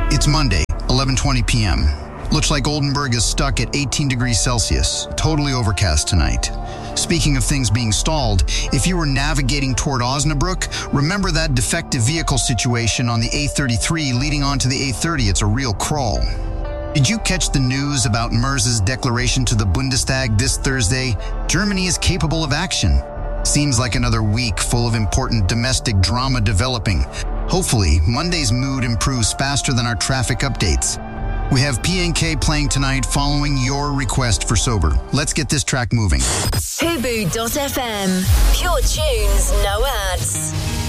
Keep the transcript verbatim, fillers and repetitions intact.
It's Monday, eleven twenty p.m. Looks like Oldenburg is stuck at eighteen degrees Celsius. Totally overcast tonight. Speaking of things being stalled, if you were navigating toward Osnabrück, remember that defective vehicle situation on the A thirty-three leading onto the A thirty. It's a real crawl. Did you catch the news about Merz's declaration to the Bundestag this Thursday? Germany is capable of action. Seems like another week full of important domestic drama developing. Hopefully, Monday's mood improves faster than our traffic updates. We have P N K playing tonight following your request for Sober. Let's get this track moving. Hubu dot f m. Pure tunes, no ads.